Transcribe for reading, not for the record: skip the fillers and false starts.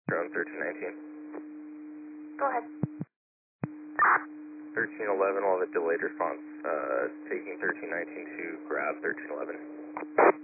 Ground 1319. Go ahead. 1311 will have a delayed response, taking 1319 to grab 1311.